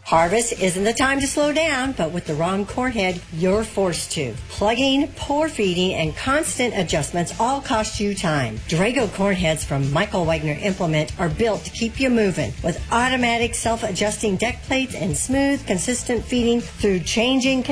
Harvest isn't the time to slow down, but with the wrong corn head, you're forced to. Plugging, poor feeding, and constant adjustments all cost you time. Drago corn heads from Michael Wagner Implement are built to keep you moving with automatic self-adjusting deck plates and smooth, consistent feeding through changing